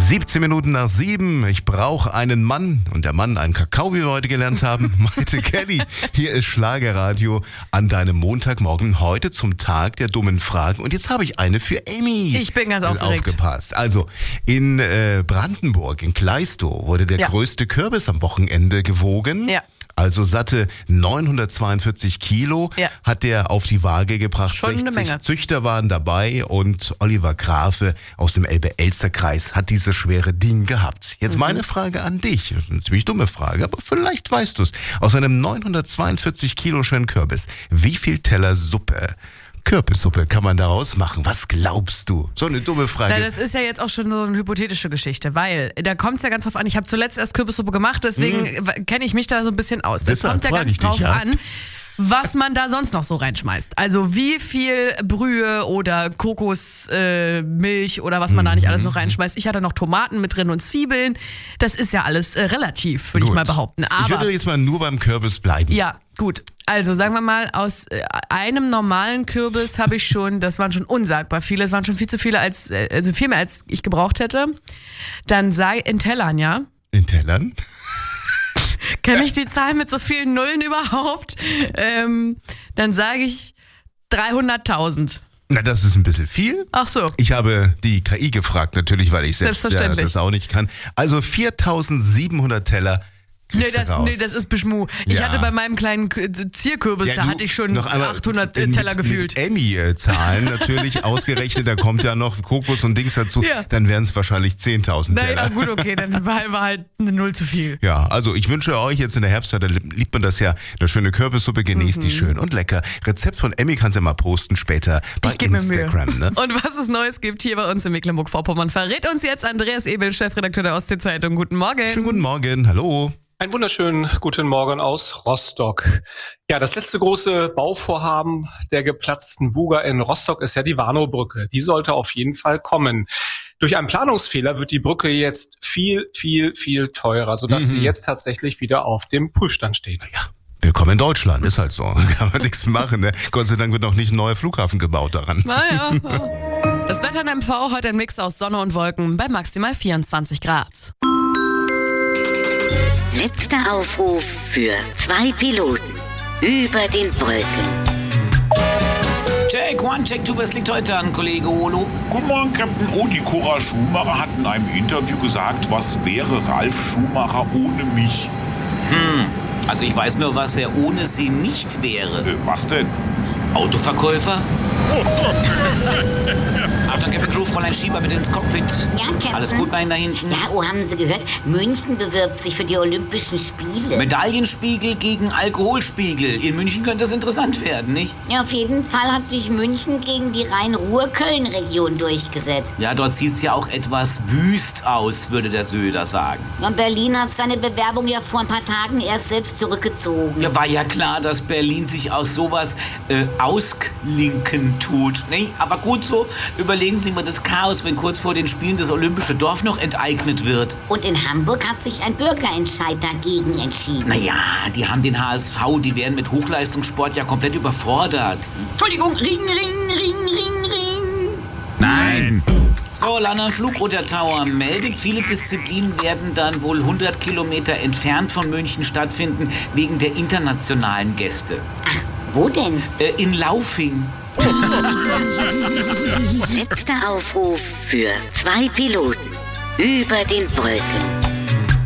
17 Minuten nach 7. Ich brauche einen Mann und der Mann einen Kakao, wie wir heute gelernt haben. Maite Kelly, hier ist Schlagerradio an deinem Montagmorgen, heute zum Tag der dummen Fragen. Und jetzt habe ich eine für Amy. Ich bin ganz aufgeregt. Aufgepasst. Also in Brandenburg, in Kleistow, wurde der größte Kürbis am Wochenende gewogen. Ja. Also satte 942 Kilo hat der auf die Waage gebracht. Schon eine 60 Menge. Züchter waren dabei und Oliver Grafe aus dem Elbe-Elster-Kreis hat dieses schwere Ding gehabt. Jetzt meine Frage an dich. Das ist eine ziemlich dumme Frage, aber vielleicht weißt du es. Aus einem 942 Kilo schweren Kürbis, wie viel Teller Kürbissuppe kann man daraus machen? Was glaubst du? So eine dumme Frage. Na, das ist ja jetzt auch schon so eine hypothetische Geschichte, weil da kommt es ja ganz drauf an. Ich habe zuletzt erst Kürbissuppe gemacht, deswegen kenne ich mich da so ein bisschen aus. Das Deshalb kommt ja frag ganz ich dich, drauf ja. an, was man da sonst noch so reinschmeißt. Also wie viel Brühe oder Kokosmilch oder was man da nicht alles noch reinschmeißt. Ich hatte noch Tomaten mit drin und Zwiebeln. Das ist ja alles relativ, würde ich mal behaupten. Ich Aber würde jetzt mal nur beim Kürbis bleiben. ja, gut. Also sagen wir mal, aus einem normalen Kürbis habe ich schon, das waren schon unsagbar viele, es waren schon viel zu viele, also viel mehr als ich gebraucht hätte. Dann sei in Tellern, ja? In Tellern? Kenne ich die Zahl mit so vielen Nullen überhaupt? Dann sage ich 300.000. Na, das ist ein bisschen viel. Ach so. Ich habe die KI gefragt, natürlich, weil ich selbst Selbstverständlich. das auch nicht kann. Also 4.700 Teller. Nee, kriegst du raus. das ist Beschmu. Ich Ja. hatte bei meinem kleinen Zierkürbis, da du, hatte ich schon noch einmal 800 Teller gefühlt. Mit Emmy-Zahlen natürlich ausgerechnet, da kommt ja noch Kokos und Dings dazu, Ja. dann wären es wahrscheinlich 10.000 Teller. Naja, gut, okay, dann war halt eine Null zu viel. Ja, also ich wünsche euch jetzt in der Herbstzeit, da liebt man das ja, eine schöne Kürbissuppe, genießt die schön und lecker. Rezept von Emmy kannst du ja mal posten später bei Ich geb mir Mühe. Instagram. Ne? Und was es Neues gibt hier bei uns in Mecklenburg-Vorpommern, verrät uns jetzt Andreas Ebel, Chefredakteur der Ostsee-Zeitung. Guten Morgen. Schönen guten Morgen, hallo. Einen wunderschönen guten Morgen aus Rostock. Ja, das letzte große Bauvorhaben der geplatzten Buga in Rostock ist ja die Warnowbrücke. Die sollte auf jeden Fall kommen. Durch einen Planungsfehler wird die Brücke jetzt viel, viel, viel teurer, sodass sie jetzt tatsächlich wieder auf dem Prüfstand steht. Ja. Willkommen in Deutschland, ist halt so. Kann man nichts machen. Ne? Gott sei Dank wird noch nicht ein neuer Flughafen gebaut daran. Naja. Das Wetter in MV heute ein Mix aus Sonne und Wolken bei maximal 24 Grad. Letzter Aufruf für 2 Piloten über den Brücken. Check, one, check, two, was liegt heute an, Kollege Olo? Guten Morgen, Captain O. Die Cora Schumacher hat in einem Interview gesagt, was wäre Ralf Schumacher ohne mich? Also ich weiß nur, was er ohne sie nicht wäre. Was denn? Autoverkäufer? Achtung, Captain Crew, Fräulein Schieber bitte ins Cockpit. Ja, Captain. Alles gut bei Ihnen da hinten? Ja, haben Sie gehört? München bewirbt sich für die Olympischen Spiele. Medaillenspiegel gegen Alkoholspiegel. In München könnte das interessant werden, nicht? Ja, auf jeden Fall hat sich München gegen die Rhein-Ruhr-Köln-Region durchgesetzt. Ja, dort sieht es ja auch etwas wüst aus, würde der Söder sagen. Und Berlin hat seine Bewerbung ja vor ein paar Tagen erst selbst zurückgezogen. Ja, war ja klar, dass Berlin sich aus sowas ausklinken tut. Nee, aber gut so, überlegen Sie mal das Chaos, wenn kurz vor den Spielen das Olympische Dorf noch enteignet wird. Und in Hamburg hat sich ein Bürgerentscheid dagegen entschieden. Naja, die haben den HSV, die werden mit Hochleistungssport ja komplett überfordert. Entschuldigung, Ring, Ring, Ring, Ring, Ring. Nein! So, London Flugroute Tower meldet, viele Disziplinen werden dann wohl 100 Kilometer entfernt von München stattfinden, wegen der internationalen Gäste. Ach, wo denn? In Laufing. Letzter Aufruf für 2 Piloten über den Brücken.